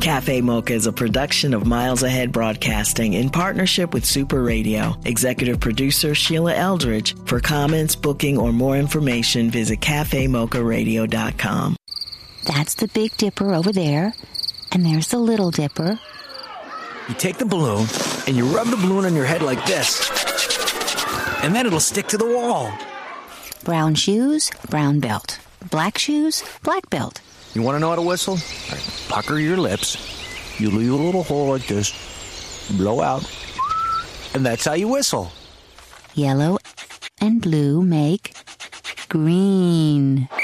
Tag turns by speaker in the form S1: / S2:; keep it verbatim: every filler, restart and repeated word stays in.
S1: Cafe Mocha is a production of Miles Ahead Broadcasting in partnership with Super Radio. Executive producer Sheila Eldridge. For comments, booking, or more information, visit cafe mocha radio dot com.
S2: That's the Big Dipper over there, and there's the Little Dipper.
S3: You take the balloon, and you rub the balloon on your head like this, and then it'll stick to the wall.
S2: Brown shoes, brown belt. Black shoes, black belt.
S3: You want to know how to whistle? All right, pucker your lips. You leave a little hole like this. Blow out. And that's how you whistle.
S2: Yellow and blue make green.